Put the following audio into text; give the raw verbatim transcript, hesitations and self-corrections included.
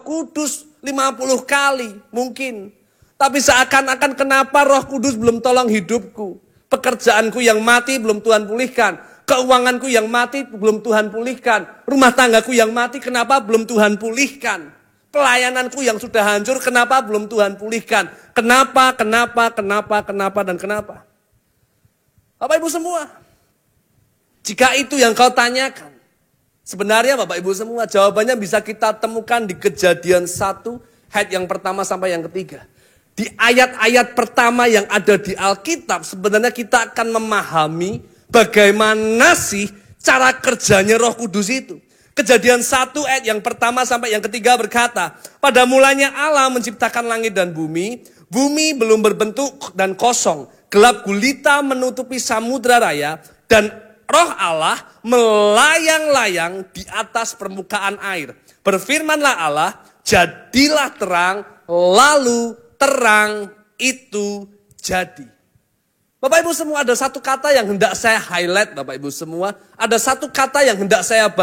Kudus lima puluh kali mungkin. Tapi seakan-akan kenapa Roh Kudus belum tolong hidupku. Pekerjaanku yang mati belum Tuhan pulihkan. Keuanganku yang mati belum Tuhan pulihkan. Rumah tanggaku yang mati kenapa belum Tuhan pulihkan. Pelayananku yang sudah hancur kenapa belum Tuhan pulihkan. Kenapa, kenapa, kenapa, kenapa, dan kenapa. Bapak Ibu semua. Jika itu yang kau tanyakan. Sebenarnya Bapak Ibu semua jawabannya bisa kita temukan di Kejadian satu ayat yang pertama sampai yang ketiga. Di ayat-ayat pertama yang ada di Alkitab sebenarnya kita akan memahami bagaimana sih cara kerjanya Roh Kudus itu. Kejadian satu ayat yang pertama sampai yang ketiga berkata, pada mulanya Allah menciptakan langit dan bumi, bumi belum berbentuk dan kosong, gelap gulita menutupi samudra raya, dan Roh Allah melayang-layang di atas permukaan air. Berfirmanlah Allah, jadilah terang, lalu terang itu jadi. Bapak Ibu semua, ada satu kata yang hendak saya highlight Bapak Ibu semua. Ada satu kata yang hendak saya bahas.